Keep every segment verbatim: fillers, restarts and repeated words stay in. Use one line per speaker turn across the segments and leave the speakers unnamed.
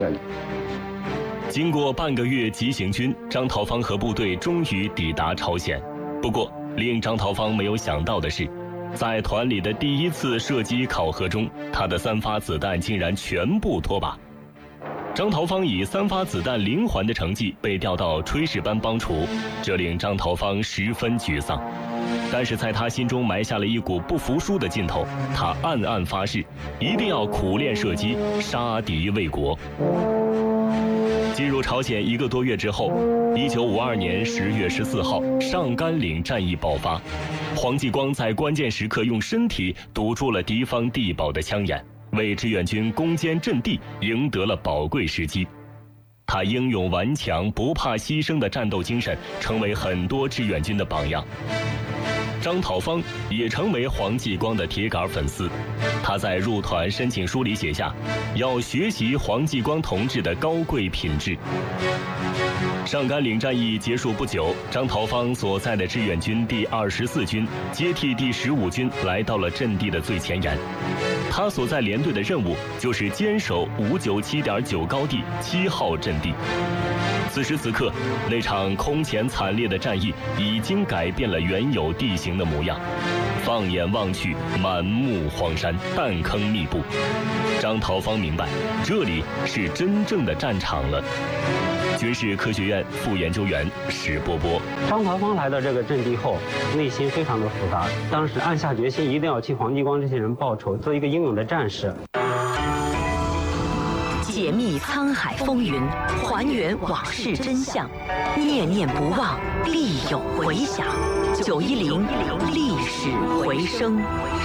经过半个月急行军，张桃芳和部队终于抵达朝鲜。不过，令张桃芳没有想到的是，在团里的第一次射击考核中，他的三发子弹竟然全部脱靶。张桃芳以三发子弹零环的成绩被调到炊事班帮厨，这令张桃芳十分沮丧。但是在他心中埋下了一股不服输的劲头，他暗暗发誓，一定要苦练射击，杀敌为国。进入朝鲜一个多月之后，一九五二年十月十四号，上甘岭战役爆发，黄继光在关键时刻用身体堵住了敌方地堡的枪眼，为志愿军攻坚阵地赢得了宝贵时机。他英勇顽强、不怕牺牲的战斗精神，成为很多志愿军的榜样。张桃芳也成为黄继光的铁杆粉丝，他在入团申请书里写下，要学习黄继光同志的高贵品质。上甘岭战役结束不久，张桃芳所在的志愿军第二十四军接替第十五军来到了阵地的最前沿。他所在连队的任务就是坚守五九七点九高地七号阵地。此时此刻，那场空前惨烈的战役已经改变了原有地形的模样。放眼望去，满目荒山，弹坑密布。张桃芳明白，这里是真正的战场了。军事科学院副研究员史波波：
张桃芳来到这个阵地后，内心非常的复杂。当时暗下决心，一定要替黄继光这些人报仇，做一个英勇的战士。
解密沧海风云，还原往事真相，念念不忘，必有回响。九一零历史回声。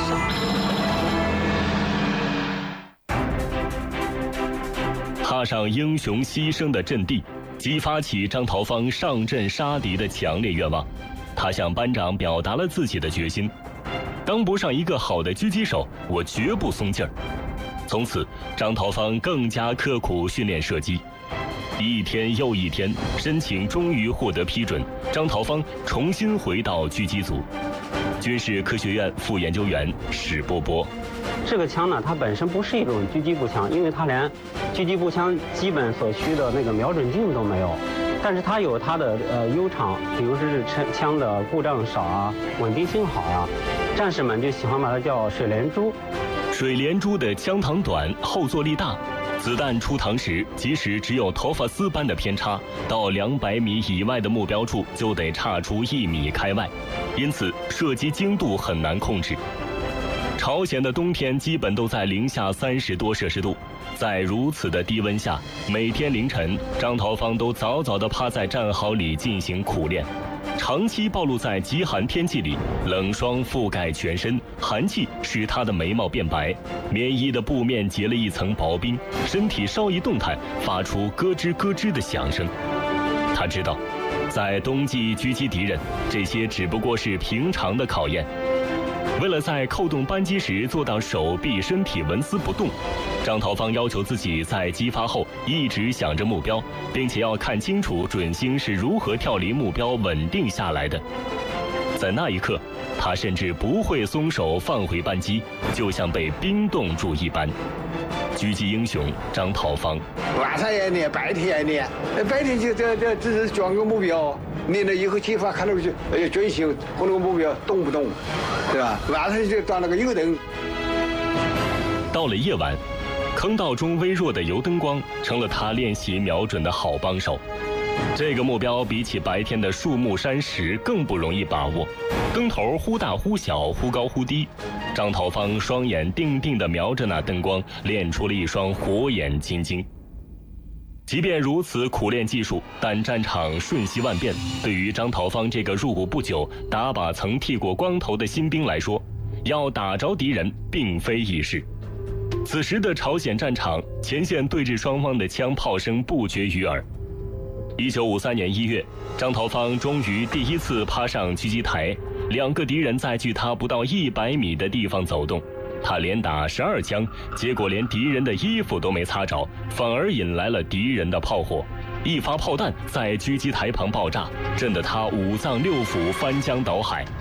踏上英雄牺牲的阵地，激发起张桃芳上阵杀敌的强烈愿望。他向班长表达了自己的决心：当不上一个好的狙击手，我绝不松劲儿。从此，张桃芳更加刻苦训练射击。一天又一天，申请终于获得批准，张桃芳重新回到狙击组。军事科学院副研究员史波波：
这个枪呢，它本身不是一种狙击步枪，因为它连狙击步枪基本所需的那个瞄准镜都没有。但是它有它的呃优长，比如说是枪的故障少啊，稳定性好啊，战士们就喜欢把它叫水连珠。
水连珠的枪膛短，后坐力大，子弹出膛时，即使只有头发丝般的偏差，到两百米以外的目标处就得差出一米开外，因此射击精度很难控制。朝鲜的冬天基本都在零下三十多摄氏度，在如此的低温下，每天凌晨，张桃芳都早早地趴在战壕里进行苦练。长期暴露在极寒天气里，冷霜覆盖全身，寒气使他的眉毛变白，棉衣的布面结了一层薄冰，身体稍一动弹，发出咯吱咯吱的响声。他知道，在冬季狙击敌人，这些只不过是平常的考验。为了在扣动扳机时做到手臂、身体纹丝不动，张桃芳要求自己在击发后一直想着目标，并且要看清楚准星是如何跳离目标稳定下来的。在那一刻，他甚至不会松手放回扳机，就像被冰冻住一般。狙击英雄张桃芳：
晚上也练，白天也练，白天就这这只是装个目标，练了以后击发看到就哎准星和那个目标动不动，对吧？晚上就装那个油灯。
到了夜晚，坑道中微弱的油灯光成了他练习瞄准的好帮手。这个目标比起白天的树木山石更不容易把握，灯头忽大忽小，忽高忽低。张桃芳双眼定定地瞄着那灯光，练出了一双火眼金睛。即便如此苦练技术，但战场瞬息万变，对于张桃芳这个入伍不久、打靶曾剃过光头的新兵来说，要打着敌人并非易事。此时的朝鲜战场，前线对峙双方的枪炮声不绝于耳。一九五三年一月，张桃芳终于第一次爬上狙击台，两个敌人在距他不到一百米的地方走动，他连打十二枪，结果连敌人的衣服都没擦着，反而引来了敌人的炮火。一发炮弹在狙击台旁爆炸，震得他五脏六腑翻江倒海。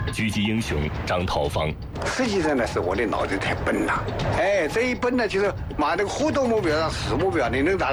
狙击英雄张桃芳。
实际上呢，是我的脑子太笨了。哎，这一笨呢，就是把那个活动目标上死目标，你能达